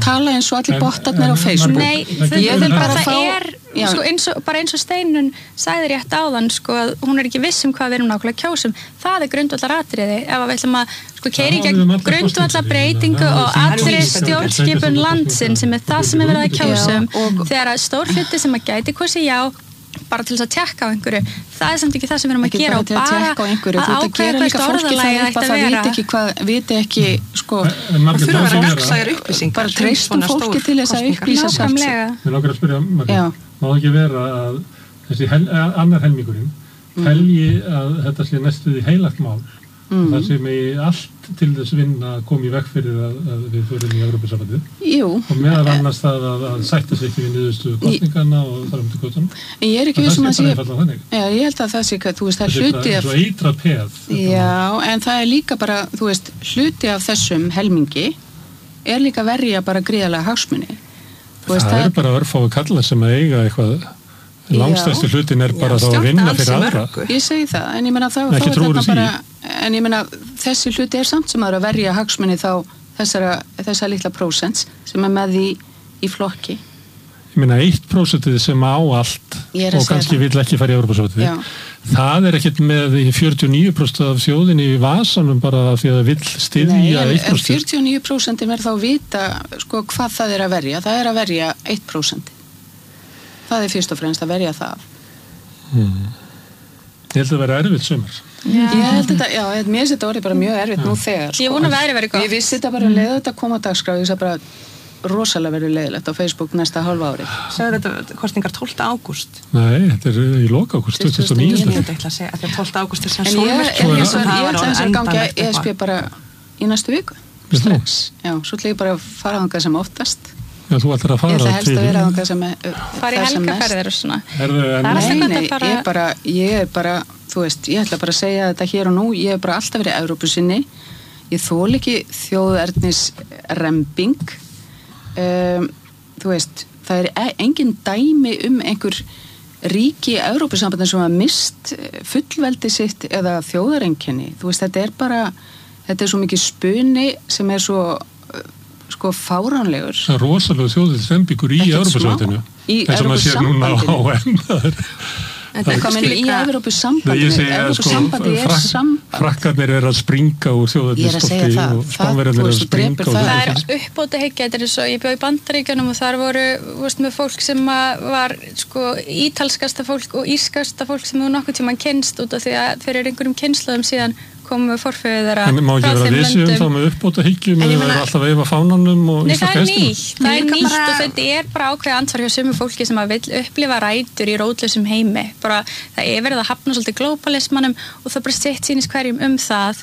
tala eins og allir bottarnir á Facebook. Nei, ég vil bara fá sko, eins og Steinun sagði rétt áðan sko, að hún ekki viss hvað við erum nákvæmlega kjósum. Það grundvallaratriði ef við ætlum að sko, keyra í gegn grundvallarbreytingu og allri stjórnskipun landsins sem það sem verið að kjósum þegar að stór hluti sem að gæti kosið já bara til þess að tjekka á einhverju það samt ekki það sem við erum að gera og bara að ákveða hvað orðalagi ætti að vera það viti ekki sko það þurfa að vera gagnsæjar upplýsingar bara treystum fólki til þess að upplýsa sjálft sig. Mér langar að spyrja má ekki vera að þessi annar helmingurinn telji að þetta sé næstuð í heilagt mál það sem allt til þess vinna komi í veg fyrir að við förum í Evrópusambandið og meðal annars það að sætta sig ekki við niðurstöðu kosninganna og þar til götunum en ég ekki vissum að ég held að það sé að þú veist það er hluti af svo eitrað peð en það er líka bara þú veist hluti af þessum helmingi er líka verja bara gríðarlega hagsmuni það er bara örfáu kallar sem að eiga eitthvað langstærstu hlutin er bara þá að vinna fyrir aðra ég segi það en ég meina þá en ég meina þessi hluti er samt sem að verja hagsmunni þá þessa litla prósents sem er með í flokki ég meina 1% sem á allt og kannski vill ekki fara í Evrópusambandið það er ekkert með 49% af þjóðinni í vasanum bara því að það vill styðja 1% 49% er þá að vita sko hvað það er að verja það er að verja 1% það er fyrst og fremst að verja það ég held að vera erfitt sumar ég held þetta, mér finnst þetta orðið bara mjög erfitt nú þegar ég vona veðrið verið gott ég vissi þetta bara leið þetta koma á dagskrá ég vissi bara rosalega verið leiðilegt á Facebook næsta hálfa ári Sagður þetta kostningar 12. ágúst? Nei, þetta er í lok ágúst 2009 ég ætla að segja að 12. ágúst er sem sólmyrkvi ég ætla að ganga ESB bara í næstu viku strax, svo ætla ég bara að fara þangað sem oftast Já, þú ætlar að fara ég ætla helst að vera þangað sem fara í helgaferðir og svona ég er bara þú veist, ég ætla bara að segja þetta hér og nú ég hef bara alltaf verið Evrópusinni ég þoli ekki þjóðernis rembing þú veist, það er engin dæmi einhver ríki í Evrópusambandinu sem hafa mist fullveldi sitt eða þjóðareinkenni þú veist, þetta er svo mikið spuni sem er svo sko fáránlegur það er rosalega þjóðernisrembingur í Evrópusambandinu eins og maður sér núna á í Evrópusambandinu frakkarnir er að springa úr þjóðernisstolti og Spánverjarnir er að springa það er uppbótahyggja þetta er svo, ég bjó í Bandaríkjunum og þar voru með fólk sem var sko ítalskasta fólk og írskasta fólk sem þú nokkuð tímann kynst út af því að fyrir einhverjum kynslaðum síðan komum við forföðu þeirra en má ekki vera vissi þá með uppbótahyggjum eða vera alltaf að veifa fánanum og það er nýtt og þetta er bara ákveðið ansvar hjá sumu fólki sem að vill upplifa rætur í rótlausum heimi bara það er verið að hafna svolítið globalismanum og það bara sett sýnist hverjum það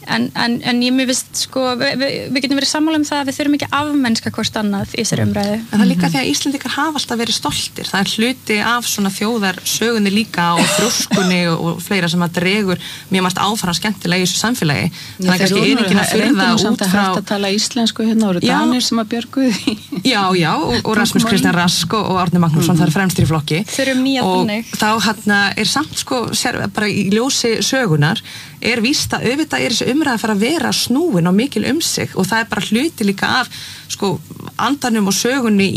en ég mér veist sko við getum verið sammála það að við þurfum ekki afmennska hvort annað í þessari umræðu en það er líka því að Íslendingar hafa alltaf verið stoltir það er hluti af svona þjóðarsögunni líka og þrjóskunni og fleira sem að dregur mjög margt áfram skemmtilega í þessu samfélagi þannig að kannski einingin að fyrða út frá að tala íslensku hérna voru Danir sem að björguði já og Rasmus Kristján Rask og Árni Magnússon það er fremstir í flokki og þá hérna er samt sko bara í ljósi sögunar er víst að auðvitað er þessi umræða að fara að vera snúin og mikil sig og það er bara hluti líka af sko andanum og sögunni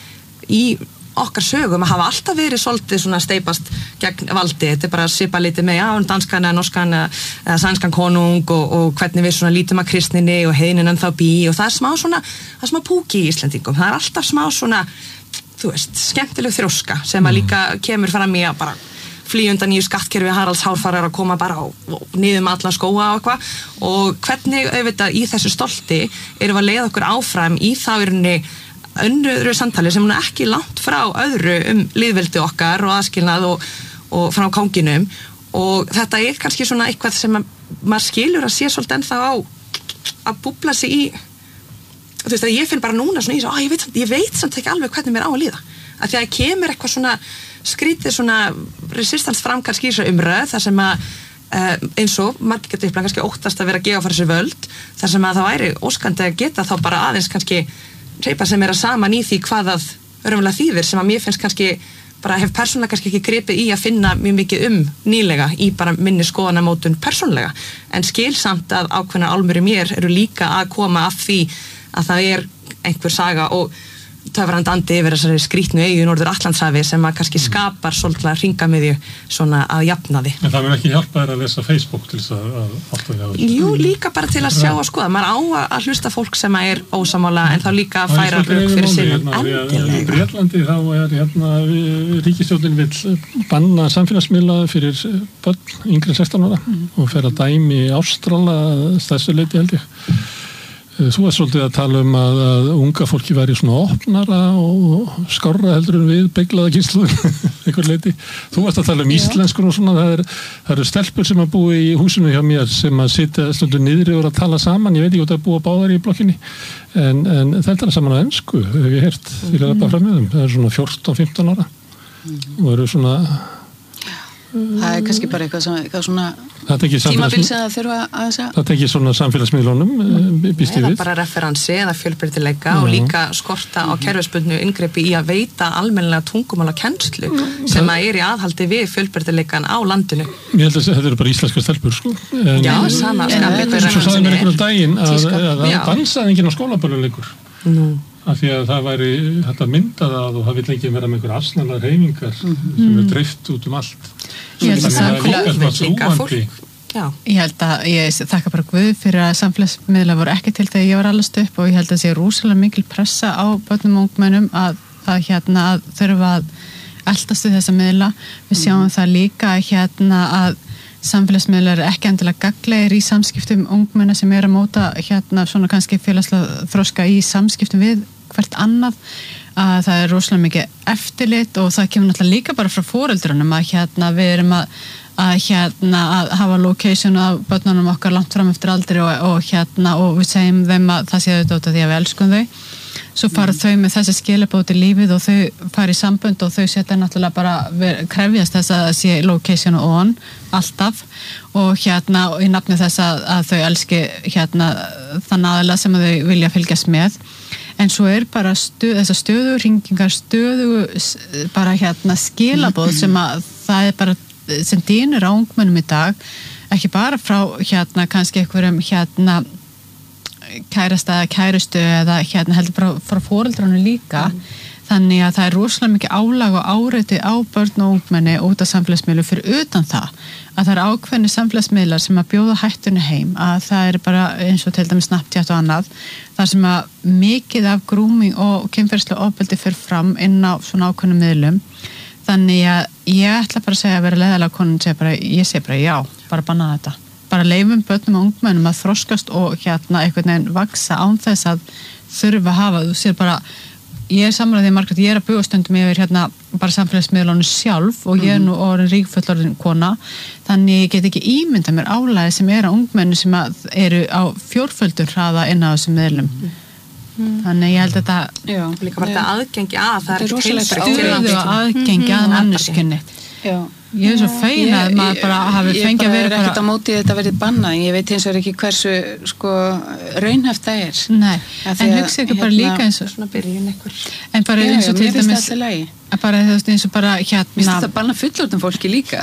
í okkar sögum að hafa alltaf verið svolítið svona steipast gegn valdi, þetta er bara að svipa lítið með danskan eða norskan eða sænskan konung og hvernig við svona lítum að kristninni og heiðnin þá bí og það er smá púki í Íslendingum, það er alltaf smá svona þú veist, skemmtileg þrjóska sem að líka kemur fram í að bara flýjundan nýju skattkerfi Haralds Hárfarar að koma bara og niður með alla skóa og eitthvað og hvernig auðvitað í þessu stolti erum við að leiða okkur áfram í þá önnuru samtali sem hún ekki langt frá öðru lýðveldi okkar og aðskilnað og frá kónginum og þetta er kannski svona eitthvað sem maður skilur að sé svolítið ennþá á að búbla sig í þú veist að ég finn bara núna svona í svo ég veit samt ekki alveg hvernig mér á að líða að því að kemur eitthvað svona skrítið svona resistance fram kannski í þessu umræð þar sem að eins og margir getur upplega kannski óttast að vera að gefa fyrir sér völd þar sem að það væri óskandi að geta þá bara aðeins kannski reypa sem er að saman í því hvað það raunverulega þýðir sem að mér finnst kannski bara hef persónulega kannski ekki gripið í að finna mjög mikið nýlega í bara minni skoðanamótun persónulega en skilsamt að ákveðnar álmur í mér eru líka að koma af því að það einhver saga og töfrandi andi yfir þessari skrítnu eyju í Norður-Atlantshafi sem að kannski skapar svolítið hringamiðju svona að jafna því. En það mun ekki hjálpa þér að lesa Facebook til þess að átta því á þessu? Jú, líka bara til að sjá og skoða. Maður á að hlusta fólk sem er ósammála en þá líka að færa rök fyrir sinum. Í Bretlandi þá ríkisstjórnin vill banna samfélagsmiðla fyrir börn yngri en 16 ára og fer að dæmi Ástrala stærstu leyti held ég. Þú er svolítið að tala að unga fólki væri svona opnara og skárra heldur en við beiglaða kynslóður einhver leiti. Þú varst að tala íslenskur og svona, það eru stelpur sem að búa í húsinu hjá mér sem að sitja stundur niðri og að tala saman, ég veit ekki hvort að búa báðar í blokkinni en þetta er saman á ensku, hef ég heyrt því að bara fram með þeim, það er svona 14-15 ára og eru svona það er kannski bara eitthvað svona tímabil sem það þurfa að þess að það tekir svona samfélagsmiðlunum býst ég við. Eða bara referansi eða fjölbreytileika og líka skorta á kerfisbundnu inngreipi í að veita almennilega tungumála kennslu sem að í aðhaldi við fjölbreytileikan á landinu. Ég held að þetta eru bara íslenskar stelpur sko. Já, sama Svo sagði mér einhvern daginn að það dansaði enginn á skólaböllum lengur. Af því að það væri þetta myndað að og það vill ekki vera með einhver asnalar hreyfingar sem er dreift út allt. Ég held að samfélagsmiðlar Ég held að ég þakka bara Guð fyrir að samfélagsmiðlar voru ekki til þegar ég var allast upp og ég held að sé rosalega mikil pressa á börnum og ungmennum að þurfa að eltast við þessa miðla. Við sjáum það líka að samfélagsmiðlar er ekki endilega gagnlegir í samskiptum ungmenna sem er að móta svona kannski félagslega þroska í samskiptum við hvert annað að það er rosalega mikið eftirlit og það kemur náttúrulega líka bara frá foreldrunum að við erum að hafa location af börnunum okkar langt fram eftir aldri og við segjum þeim að það sé auðvitað því að við elskum þau svo fara þau með þessi skilabót í lífið og þau fara í sambönd og þau setja náttúrulega bara krefjast þess að það sé location on alltaf og í nafni þess að þau elski þann aðila sem þau vilja fylgjast með en svo er bara þessar stöðuhringingar bara skilabót sem að það er bara sem dýnur á ungmennum í dag ekki bara frá kannski einhverjum kærasta eða kærustu eða heldur bara frá foreldrunum líka þannig að það er rosalega mikið álag og áreiti á börn og ungmenni út af samfélagsmiðlum fyrir utan það að það er ákveðni samfélagsmiðlar sem að bjóða hættunni heim að það er bara eins og til dæmis Snapchat og annað þar sem að mikið af grooming og kynferðislega ofbeldi fer fram inn á svona ákveðnum miðlum þannig að ég ætla bara að segja að vera leiðalega konun ég segi bara já, bara banna þetta bara leifum börnum og ungmennum að þroskast og einhvern veginn vaksa án þess að þurfa að hafa, þú sér bara ég er samræðið því Margrét, ég er að buga stundum yfir bara samfélagsmiðlunum sjálf og ég er nú orðin ríkfullorðin kona þannig ég get ekki ímyndað mér álæði sem er á ungmennu sem eru á 4-földur hraða inn á þessum miðlum þannig ég held að þetta líka bara þetta aðgengi að það er stöðu aðgengi að manneskunni ég er svo fein að maður bara hafi fengið að vera ég er ekkert á móti þetta verið bannað ég veit eins og ekki hversu raunhæft það er en hugsa ekki bara líka eins og svona byrjun einhver en bara eins og til dæmis bara eins og bara Mér finnst það banna fullorðnum fólki líka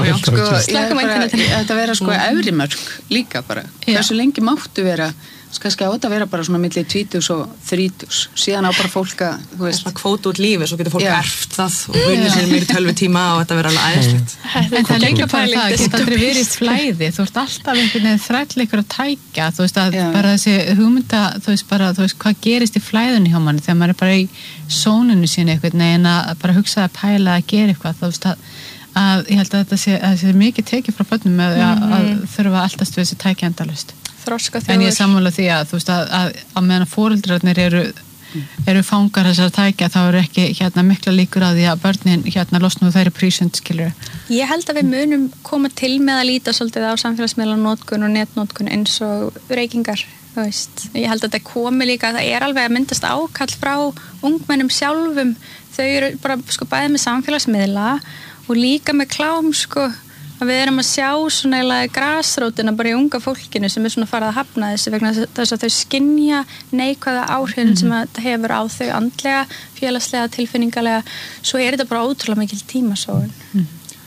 þetta vera efri mörk líka bara hversu lengi máttu vera kannski á þetta vera bara svona milli 20 og 30 síðan á bara fólk að þú veist svona kvóta út lífi svo getur fólk erft það og vinna sér meiri 12 tíma og þetta vera alveg æðislegt en það líka bara það geta aldrei verið flæði þú ert alltaf einhvern veginn þræll að tækja þú veist að bara þessi hugmynda þú veist hvað gerist í flæðunni hjá manni þegar maður er bara í sóninu sín einhvern veginn að bara hugsa að pæla að gera eitthvað þú veist að ég held að þetta sé mikið tekið frá börnum að þurfa alltaf við þessi tækja endalaust en ég er sammála því að þú veist að meðan foreldrarnir eru fangar þessar tækja þá eru ekki mikla líkur að því að börnin losna úr þeirri prísund skilur. Ég held að við munum koma til með að líta svolítið á samfélagsmiðlanótkun og netnótkun eins og reykingar þú veist. Ég held að þetta komi líka það er alveg að myndast ákall frá ungmennum sjálfum þau eru bara bæði með samfélagsmiðla og líka með klám að við erum að sjá svona eiginlega grasrótina bara í unga fólkinu sem er svona farið að hafna þessu vegna þess að þau skynja neikvæða áhrifin sem þetta hefur á þau andlega, félagslega, tilfinningalega svo er þetta bara ótrúlega mikil tímasóun.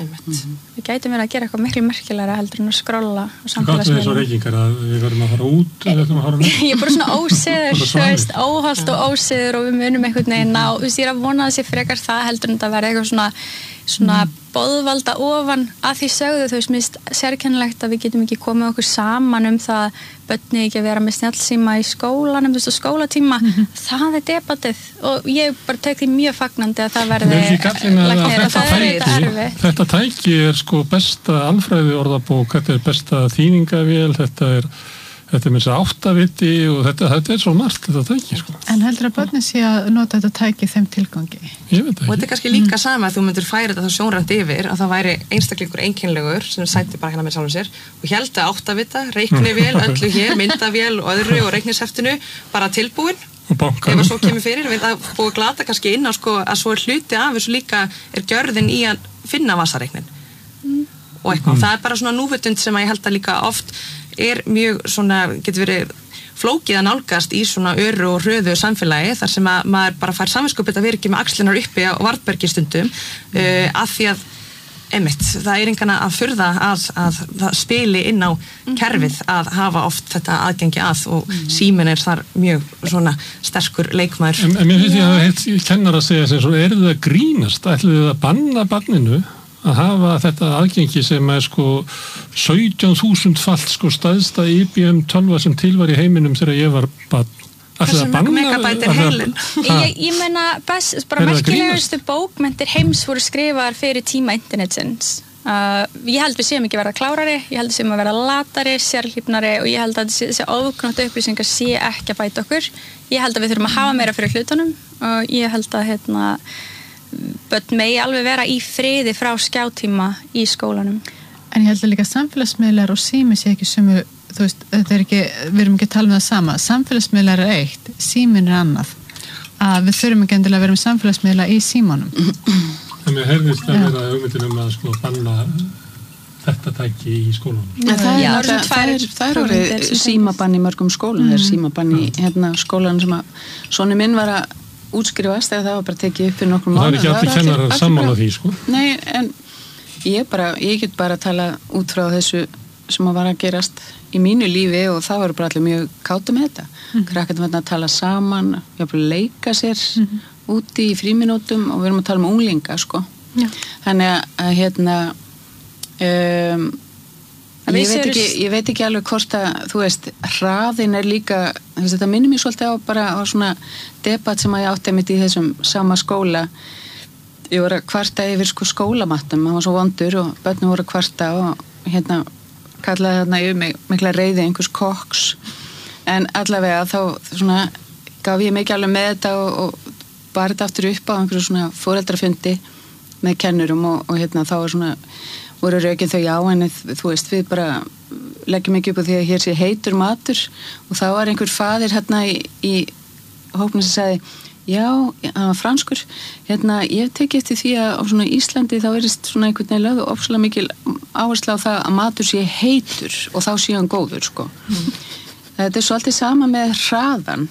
Við gætum verið að gera eitthvað miklu merkilegra heldur en að skrolla á samfélagsmiðlum. Hvað er þessu reykingar að við verðum að fara út eða ætlum að fara út? Ég er bara svona ósiður, óholt og ósiður og við munum einhvern veginn á, ég er að vona að þessi frekar það heldur en það verði eitthvað svona boðvalda ofan að því sögðu minnst sérkennilegt að við getum ekki komið okkur saman það börni ekki að vera með snjallsíma í skólanum, skólatíma, það er debatið og ég bara tek því mjög fagnandi að það verði lagnir og það er erfitt. Þetta tæki er besta alfræði orðabók, þetta er besta þýningavél, þetta er með þess að áttaviti og þetta er svo margt þetta tæki. En heldur að börnin sé að nota þetta tæki þeim tilgangi? Ég veit ekki. Og þetta er kannski líka sama að þú myndir færa þetta þá sjónrænt yfir að það væri einstaklingur einkennlegur sem sætti bara hérna með sjálfum sér og héldi að áttavita, reiknivél, öllu hér, myndavél og öðru og reiknisheftinu bara tilbúin. Og bankan. Ef það svo kemur fyrir, við það búið að glata kannski inn á að svo er hluti af þessu líka er gjörðin í að finna vasareiknin. Og eitthvað. Það er bara svona núvitund sem að ég held að líka oft er mjög svona, getur verið flókið að nálgast í svona öru og hröðu samfélagi þar sem að maður bara fær samviskupið að vera ekki með axlinar uppi á varðbergi stundum að því að það er engan að furða að það spili inn á kerfið að hafa oft þetta aðgengi að og síminn er þar mjög svona sterkur leikmaður. En mér finnst ég að heilt kennar að segja sem svona, það að grínast, ætluðu það að banna barninu að hafa þetta aðgengi sem er 17.000 fallt staðsta IBM 12 sem til var í heiminum þegar ég var barn. Hversu mörg megabæt er heilin? Ég meina, bara merkilegustu bókmenntir heims voru skrifaðar fyrir tíma internetsins. Ég held við séum ekki verða klárari, ég held við séum að verða latari, sérhlífnari og ég held að þessi ofgnóttu upplýsingar sé ekki að bæta okkur. Ég held að við þurfum að hafa meira fyrir hlutunum og ég held að börn megi alveg vera í friði frá skjátíma í skólanum. En ég held að líka samfélagsmiðlar og sími sé ekki sömu, þetta er ekki, við erum ekki að tala um það sama. Samfélagsmiðlar er eitt, símin er annað. Að við þurfum ekki endilega að vera með samfélagsmiðla í símanum. En mér heyrðist að vera hugmyndin að banna þetta tæki í skólanum. Það er orðið símabann í mörgum skólum. Það er símabann í skólanum sem að sonni minn var að útskrifast eða það var bara tekið upp fyrir nokkrum mánuðum. Það er ekki allir kennarar sammála því, Nei, en ég get bara að tala út frá þessu sem að var að gerast í mínu lífi og það var bara allir mjög káta með þetta. Krakkarnir var að tala saman, jafnvel leika sér úti í fríminútum og við erum að tala um unglinga, Þannig að ég veit ekki alveg hvort að, hraðin er líka, þetta minnir mér svolítið á bara á svona debatt sem að ég átti mitt í þessum sama skóla. Ég var að kvarta yfir skólamattum, hann var svo vondur og börnum voru að kvarta og kallaði þarna yfir mig mikla reiði einhvers kokks. En allavega þá svona gaf ég mikið alveg með þetta og bar þetta aftur upp á einhverju svona foreldrafundi með kennurum og þá var svona voru rökin þau en við bara leggjum ekki upp á því að hér sé heitur matur og þá var einhver faðir í hópnum sem sagði já, hann var franskur ég teki eftir því að á svona Íslandi þá verðist svona einhvern veginn lögðu opslega mikil áherslu á það að matur sé heitur og þá sé hann góður þetta er svolítið sama með hraðan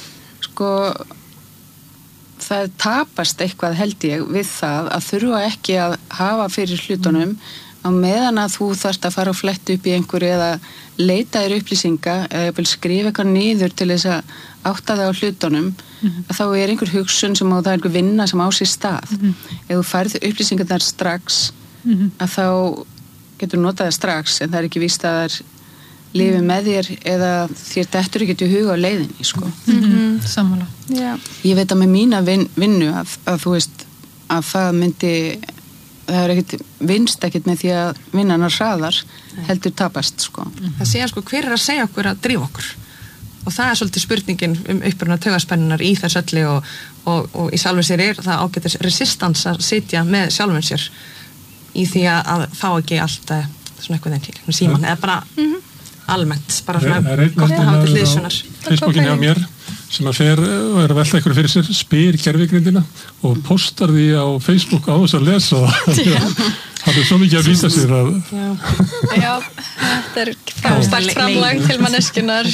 það tapast eitthvað held ég við það að þurfa ekki að hafa fyrir hlutunum á meðan að þú þarft að fara og fletta upp í einhverju eða leita þér upplýsinga eða skrifa eitthvað niður til þess að átta það á hlutunum að þá er einhver hugsun sem og það er einhver vinna sem á sér stað ef þú færð upplýsingar þar strax að þá getur notað það strax en það er ekki víst að það er lifi með þér eða þér dettur ekki til huga á leiðinni Sammála. Ég veit að með mína vinnu að þú veist að það myndi það er ekkert vinst ekkert með því að vinnan að hraðar heldur tapast Það segja hver er að segja okkur að drífa okkur og það er svolítið spurningin uppruna taugaspennunar í þess öllu og í sjálfum sér er það ágætis resistans að sitja með sjálfum sér í því að fá ekki allt svona eitthvað þeim síman eða bara almennt, bara svona gott að hafa til hliðsjónar. Facebookin hjá mér sem að fer og er að velta ykkur fyrir sér spyr gervigrindina og postar því á Facebook á þess að lesa það er svo mikið að vísa sér að Já, þetta er framstækt framlag til manneskunar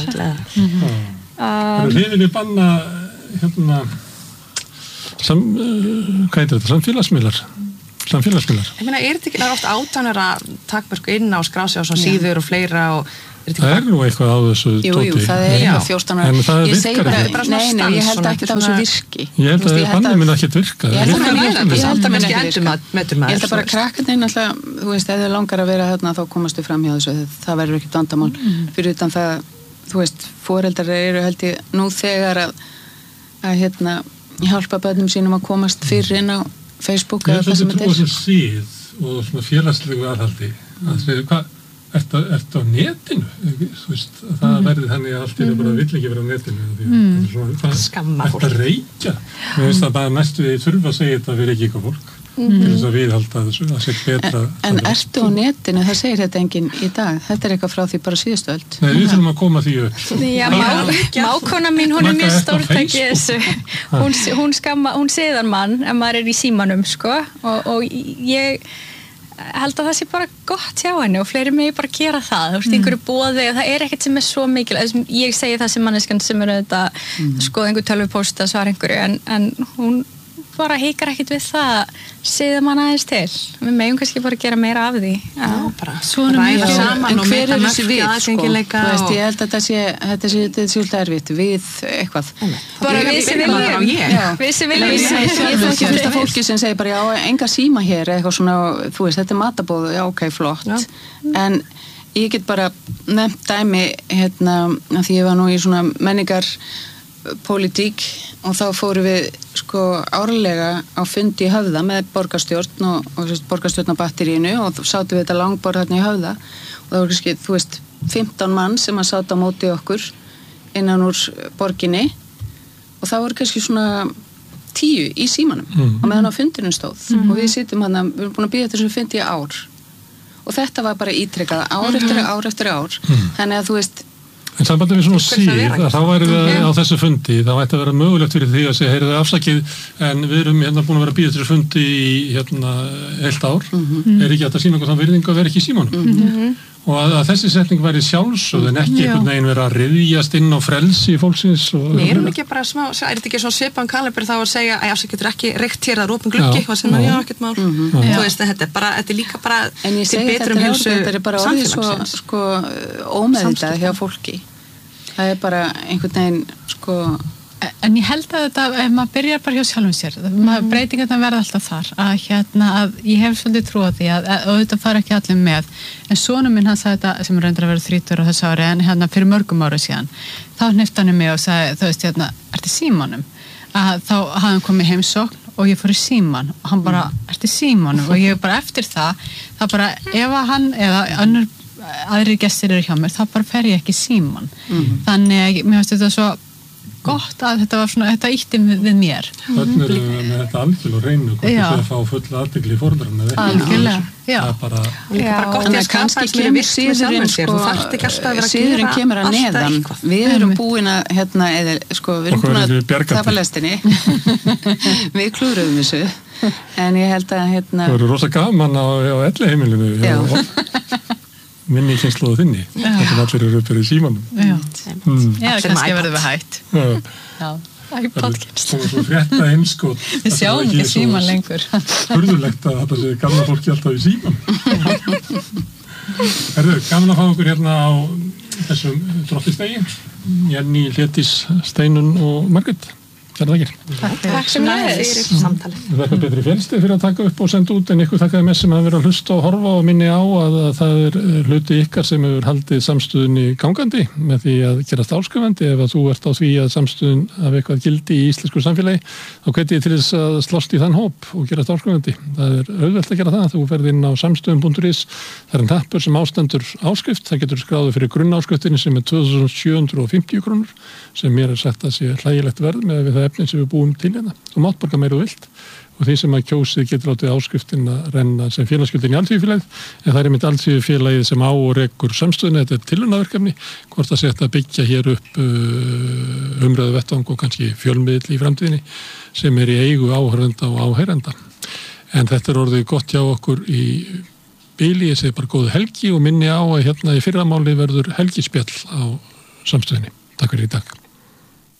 Þið viljið banna hvað heitir þetta, samfélagsmiðlar samfélagsmiðlar. Ég meina, þetta ekki oft 18 ára takmörk inn á skrási á svona síður og fleira og það nú eitthvað á þessu tóti. Jú, það eitthvað 14 ára. En það virkar ekki. Nei, ég held ekki að það þessu virki. Ég held að bannið minn ekki virka. Ég held að það bara krakkarnir alltaf, þú veist, ef þau langar að vera hérna þá komast þau fram hjá þessu, það verður ekkert vandamál. Fyrir utan það, þú veist, foreldrar eru held ég nú þegar að hjálpa börnum sínum að komast fyrir inn á Facebook eða það sem þetta er. Ég held að þetta síð og svona félagslegu aðhaldi að segja, hvað Ertu á netinu? Þú veist, það verði þannig að allt bara vill ekki vera á netinu. Skamma fólk. Þetta reykja. Mér finnst að bara næstu við þurfa að segja þetta við reykja ykkur fólk. Til þess að viðhalda þessu, að segja betra. En ertu á netinu? Það segir þetta enginn í dag. Þetta er eitthvað frá því bara síðustu öld. Nei, við þurfum að koma því upp. Já, mákona mín, hún er mjög stórtæk í þessu. Hún séðar mann ef maður er í símanum, sko, og ég held að það sé bara gott hjá henni og fleiri mig bara gera það, þú veist, einhverju boði og það er ekkert sem er svo mikil, ég segi það sem manneskjan sem er auðvitað skoða einhver tölvupóst að svara einhverju en hún bara hikar ekkert við það segja mann aðeins til, við megum kannski bara gera meira af því. Já, bara ræða saman en og hver er þessi við, sko, þú veist, ég held að þetta sé svolítið erfitt, við eitthvað. Bara við sem viljum. Við sem viljum. Ég þekki fyrst að fólki sem segir bara, já, enga síma hér, eitthvað svona, þú veist, þetta er matabóð, já, ok, flott. En ég get bara nefnt dæmi, því ég var nú í svona menningar pólitík og þá fórum við sko árlega á fundi í Höfða með borgarstjórn og borgarstjórnabatterínu og sátum við þetta langborð hérna í Höfða og það voru kannski, þú veist, 15 mann sem að sáta á móti okkur innan úr borginni og það voru kannski svona 10 í símanum og meðan á fundinum stóð og við sittum hérna, við erum búin að bíða þessum fundi í ár og þetta var bara ítrekkað ár eftir ár þannig að þú veist En sambandið við svona síð, að þá væri við á þessu fundi, þá ætti að vera mögulegt fyrir því að segja, heyrðu þið afsakið, en við erum búin að vera að bíða þessu fundi í heilt ár, er ekki hægt að sýna okkur þann virðingu að vera ekki í símanum. Og að þessi setning væri sjálfsögð en ekki einhvern veginn vera að ryðjast inn á frelsi fólksins. Við erum ekki bara smá, er þetta ekki svona svipan kalibur þá að segja, að ég getur ekki reykt hér að rópum gluggi, hvað sem já, ekkert mál. Þú veist, þetta er líka bara til betrum hilsu samfélagsins. Þetta er bara orðið svo, sko, ómeðvitað hjá fólki. Það er bara einhvern veginn, sko... En ég held að þetta, ef maður byrjar bara hjá sjálfum sér, breytingarna verða alltaf þar, að ég hef svolítið trúið því að auðvitað fara ekki allir með, en sonur minn hann sagði þetta, sem reyndar að vera 30 á þessu ári, en fyrir mörgum ára síðan, þá hnippti hann mig og sagði, þú veist, ertu í símanum? Að þá hafði hann komið heimsókn og ég fór í síman og hann bara, ertu í símanum? Og ég bara eftir það bara, ef hann eða aðrir gestir eru hjá mér, þá bara fer ég ekki í síman. Þannig, mér finnst þetta svo gott að þetta var svona, þetta ítti við mér. Þannig eru með þetta algjörlega reynu, hvort þið að fá fulla athygli í fóreldrarna eða ekki. Algjörlega, já. Það er bara gott í að skapa eins og við síðurinn, sko, síðurinn kemur að neðan. Við erum búin að, við erum búin að tapa lestinni. Við klúruðum þessu. En ég held að, Það eru rosa gaman á elli heimilinu. Já. Minni kynnslóðu þinni þetta allir eru upp í símanum kannski verður við hætt það er podcast og svo frétta einskot við sjáum ekki síman lengur furðulegt að þetta sé gamla fólki alltaf í síman gaman að fá okkur hérna á þessum drottistegi Jenny, Hlédís, Steinun og Margrét Takk sem fyrir samtalið. Þakka betri fjölsti fyrir að taka upp og senda út en ykkur þakkaði með sem að vera að hlusta og horfa og minni á að það er hluti ykkar sem hefur haldið samstöðunni gangandi með því að gerast áskrifandi ef að þú ert á því að samstöðun af eitthvað gildi í íslensku samfélagi þá hveti ég til þess að slást í þann hóp og gerast áskrifandi. Það er auðvelt að gera það þú ferð inn á samstöðun.is það er en hnappur sem ástendur áskrift það getur skráðu fyrir grunnáskriftinni sem er 2.750 krónur sem mér er sagt að sé hlægilegt verð með við það efnin sem við búum til hérna. Þú mátt borga meira og vilt og því sem að kjósið getur látið áskriftin að renna sem félagsgjöldin í Alþýðufélagið en það er einmitt Alþýðufélagið sem á og rekur samstöðunni, þetta er tilraunaverkefni hvort að setja að byggja hér upp umræðu vettvang og kannski fjölmiðl í framtíðinni sem er í eigu áhörvenda og áheyrenda. En þetta er orðið gott hjá okkur í bili, ég segi bara góðu helgi og minni á að hérna í fyrramáli verður helgispjall á samstöðunni. Takk fyrir í dag.